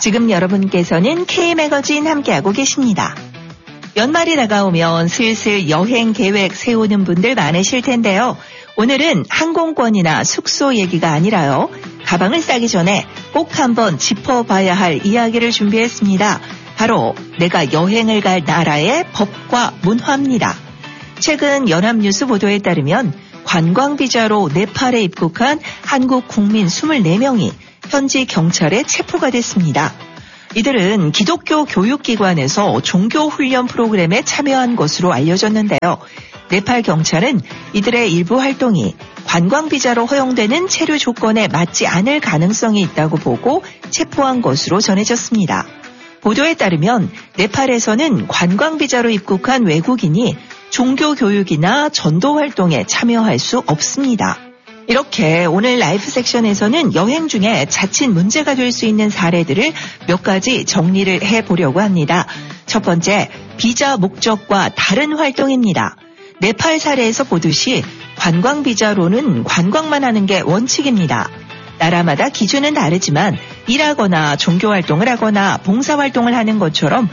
지금 여러분께서는 K매거진 함께하고 계십니다. 연말이 다가오면 슬슬 여행 계획 세우는 분들 많으실 텐데요. 오늘은 항공권이나 숙소 얘기가 아니라요. 가방을 싸기 전에 꼭 한번 짚어봐야 할 이야기를 준비했습니다. 바로 내가 여행을 갈 나라의 법과 문화입니다. 최근 연합뉴스 보도에 따르면 관광비자로 네팔에 입국한 한국 국민 24명이 현지 경찰에 체포가 됐습니다. 이들은 기독교 교육기관에서 종교훈련 프로그램에 참여한 것으로 알려졌는데요. 네팔 경찰은 이들의 일부 활동이 관광비자로 허용되는 체류 조건에 맞지 않을 가능성이 있다고 보고 체포한 것으로 전해졌습니다. 보도에 따르면 네팔에서는 관광비자로 입국한 외국인이 종교교육이나 전도활동에 참여할 수 없습니다. 이렇게 오늘 라이프 섹션에서는 여행 중에 자칫 문제가 될 수 있는 사례들을 몇 가지 정리를 해보려고 합니다. 첫 번째, 비자 목적과 다른 활동입니다. 네팔 사례에서 보듯이 관광비자로는 관광만 하는 게 원칙입니다. 나라마다 기준은 다르지만 일하거나 종교활동을 하거나 봉사활동을 하는 것처럼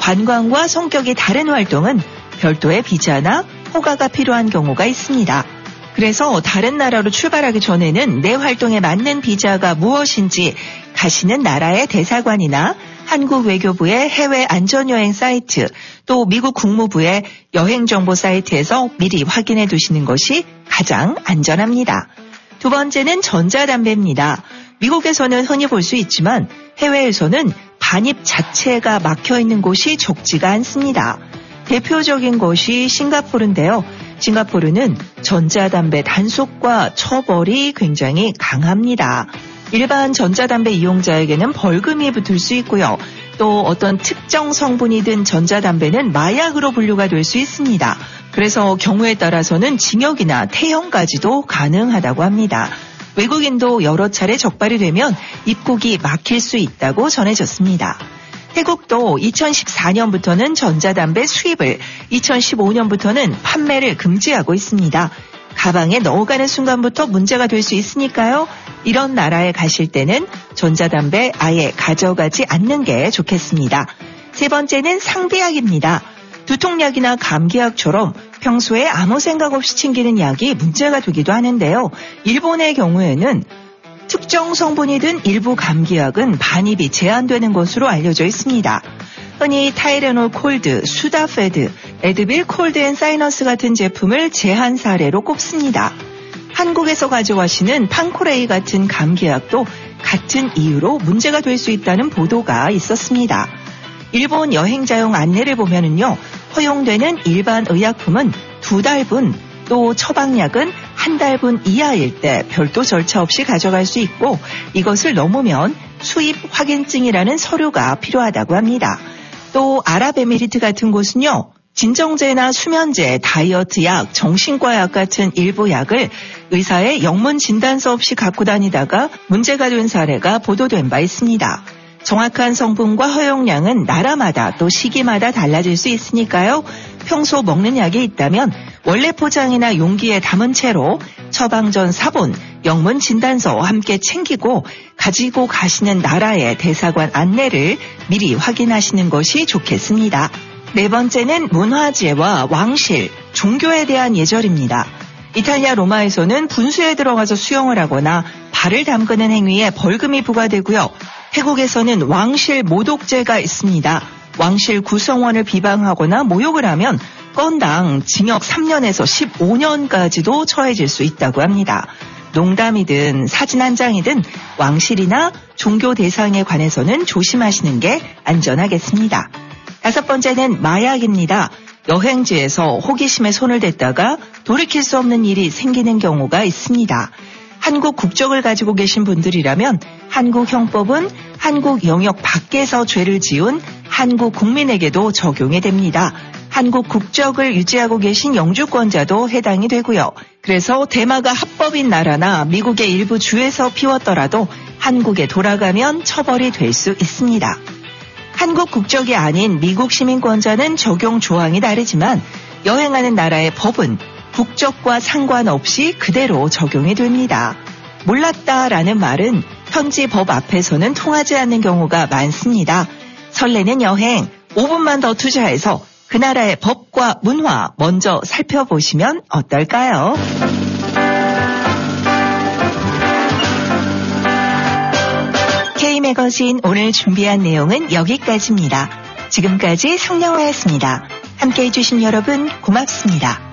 관광과 성격이 다른 활동은 별도의 비자나 허가가 필요한 경우가 있습니다. 그래서 다른 나라로 출발하기 전에는 내 활동에 맞는 비자가 무엇인지 가시는 나라의 대사관이나 한국 외교부의 해외 안전여행 사이트, 또 미국 국무부의 여행정보 사이트에서 미리 확인해 두시는 것이 가장 안전합니다. 두 번째는 전자담배입니다. 미국에서는 흔히 볼 수 있지만 해외에서는 반입 자체가 막혀 있는 곳이 적지가 않습니다. 대표적인 것이 싱가포르인데요. 싱가포르는 전자담배 단속과 처벌이 굉장히 강합니다. 일반 전자담배 이용자에게는 벌금이 붙을 수 있고요. 또 어떤 특정 성분이 든 전자담배는 마약으로 분류가 될 수 있습니다. 그래서 경우에 따라서는 징역이나 퇴형까지도 가능하다고 합니다. 외국인도 여러 차례 적발이 되면 입국이 막힐 수 있다고 전해졌습니다. 태국도 2014년부터는 전자담배 수입을, 2015년부터는 판매를 금지하고 있습니다. 가방에 넣어가는 순간부터 문제가 될 수 있으니까요. 이런 나라에 가실 때는 전자담배 아예 가져가지 않는 게 좋겠습니다. 세 번째는 상비약입니다. 두통약이나 감기약처럼 평소에 아무 생각 없이 챙기는 약이 문제가 되기도 하는데요. 일본의 경우에는 특정 성분이 든 일부 감기약은 반입이 제한되는 것으로 알려져 있습니다. 흔히 타이레놀 콜드, 수다페드, 에드빌 콜드 앤 사이너스 같은 제품을 제한 사례로 꼽습니다. 한국에서 가져가시는 판코레이 같은 감기약도 같은 이유로 문제가 될 수 있다는 보도가 있었습니다. 일본 여행자용 안내를 보면은요, 허용되는 일반 의약품은 2달분, 또 처방약은 1달분 이하일 때 별도 절차 없이 가져갈 수 있고, 이것을 넘으면 수입 확인증이라는 서류가 필요하다고 합니다. 또 아랍에미리트 같은 곳은요, 진정제나 수면제, 다이어트약, 정신과약 같은 일부 약을 의사의 영문 진단서 없이 갖고 다니다가 문제가 된 사례가 보도된 바 있습니다. 정확한 성분과 허용량은 나라마다 또 시기마다 달라질 수 있으니까요. 평소 먹는 약이 있다면 원래 포장이나 용기에 담은 채로 처방전 사본, 영문 진단서 함께 챙기고 가지고 가시는 나라의 대사관 안내를 미리 확인하시는 것이 좋겠습니다. 네 번째는 문화재와 왕실, 종교에 대한 예절입니다. 이탈리아 로마에서는 분수에 들어가서 수영을 하거나 발을 담그는 행위에 벌금이 부과되고요. 태국에서는 왕실 모독죄가 있습니다. 왕실 구성원을 비방하거나 모욕을 하면 건당 징역 3년에서 15년까지도 처해질 수 있다고 합니다. 농담이든 사진 한 장이든 왕실이나 종교 대상에 관해서는 조심하시는 게 안전하겠습니다. 다섯 번째는 마약입니다. 여행지에서 호기심에 손을 댔다가 돌이킬 수 없는 일이 생기는 경우가 있습니다. 한국 국적을 가지고 계신 분들이라면 한국 형법은 한국 영역 밖에서 죄를 지은 한국 국민에게도 적용이 됩니다. 한국 국적을 유지하고 계신 영주권자도 해당이 되고요. 그래서 대마가 합법인 나라나 미국의 일부 주에서 피웠더라도 한국에 돌아가면 처벌이 될 수 있습니다. 한국 국적이 아닌 미국 시민권자는 적용 조항이 다르지만 여행하는 나라의 법은 국적과 상관없이 그대로 적용이 됩니다. 몰랐다라는 말은 현지 법 앞에서는 통하지 않는 경우가 많습니다. 설레는 여행 5분만 더 투자해서 그 나라의 법과 문화 먼저 살펴보시면 어떨까요? K매거진 오늘 준비한 내용은 여기까지입니다. 지금까지 성영화였습니다. 함께해 주신 여러분 고맙습니다.